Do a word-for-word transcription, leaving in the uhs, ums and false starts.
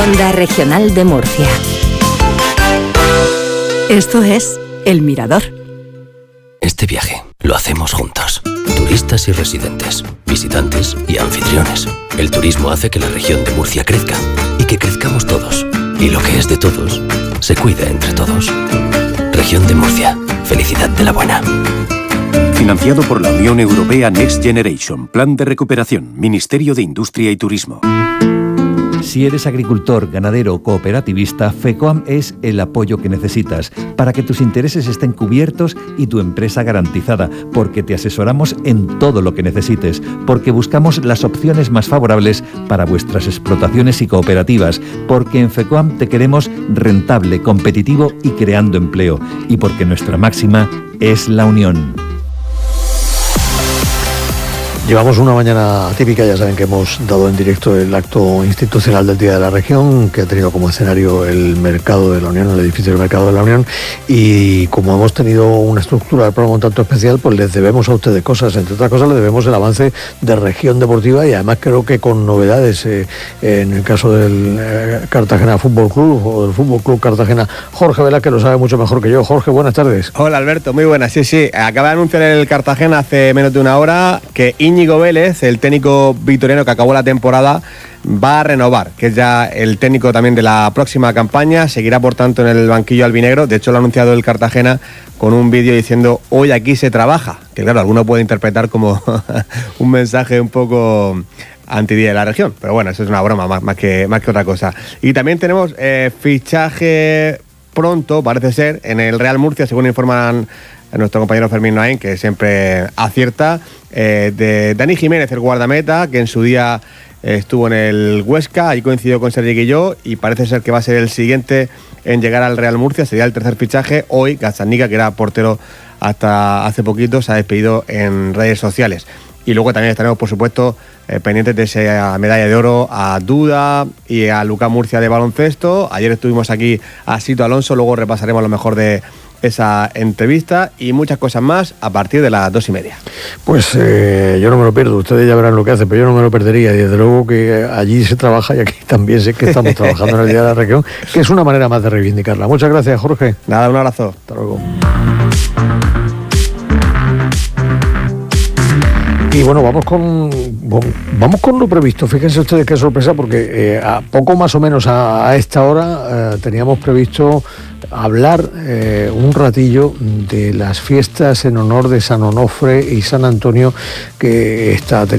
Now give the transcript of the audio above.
Onda Regional de Murcia. Esto es El Mirador. Este viaje lo hacemos juntos. Turistas y residentes, visitantes y anfitriones. El turismo hace que la región de Murcia crezca y que crezcamos todos. Y lo que es de todos, se cuida entre todos. Región de Murcia. Felicidad de la buena. Financiado por la Unión Europea Next Generation. Plan de recuperación. Ministerio de Industria y Turismo. Si eres agricultor, ganadero o cooperativista, FECOAM es el apoyo que necesitas para que tus intereses estén cubiertos y tu empresa garantizada, porque te asesoramos en todo lo que necesites, porque buscamos las opciones más favorables para vuestras explotaciones y cooperativas, porque en FECOAM te queremos rentable, competitivo y creando empleo, y porque nuestra máxima es la unión. Llevamos una mañana típica, ya saben que hemos dado en directo el acto institucional del Día de la Región, que ha tenido como escenario el Mercado de la Unión, el edificio del Mercado de la Unión, y como hemos tenido una estructura del programa un tanto especial, pues les debemos a ustedes cosas, entre otras cosas les debemos el avance de Región Deportiva y además creo que con novedades eh, en el caso del eh, Cartagena Fútbol Club o del Fútbol Club Cartagena. Jorge Vela, que lo sabe mucho mejor que yo. Jorge, buenas tardes. Hola Alberto, muy buenas, sí, sí, acaba de anunciar el Cartagena hace menos de una hora que Íñigo Vélez, el técnico vitoriano que acabó la temporada, va a renovar, que es ya el técnico también de la próxima campaña, seguirá por tanto en el banquillo albinegro. De hecho lo ha anunciado el Cartagena con un vídeo diciendo hoy aquí se trabaja, que claro, alguno puede interpretar como un mensaje un poco antidía de la región, pero bueno, eso es una broma más, más, que, más que otra cosa. Y también tenemos eh, fichaje pronto, parece ser, en el Real Murcia, según informan a nuestro compañero Fermín Noain, que siempre acierta, eh, de Dani Jiménez, el guardameta, que en su día eh, estuvo en el Huesca, ahí coincidió con Sergi Guilló, y parece ser que va a ser el siguiente en llegar al Real Murcia, sería el tercer fichaje. Hoy Gazzaniga, que era portero hasta hace poquito, se ha despedido en redes sociales. Y luego también estaremos, por supuesto, eh, pendientes de esa medalla de oro a Duda y a Lucas Murcia de baloncesto. Ayer estuvimos aquí a Sito Alonso, luego repasaremos lo mejor de esa entrevista y muchas cosas más a partir de las dos y media. Pues eh, yo no me lo pierdo, ustedes ya verán lo que hacen, pero yo no me lo perdería, y desde luego que allí se trabaja y aquí también sé que estamos trabajando en el Día de la Región, que es una manera más de reivindicarla. Muchas gracias, Jorge. Nada, un abrazo. Hasta luego. Y bueno, vamos con vamos con lo previsto. Fíjense ustedes qué sorpresa, porque eh, a poco más o menos a, a esta hora eh, teníamos previsto hablar eh, un ratillo de las fiestas en honor de San Onofre y San Antonio que está teniendo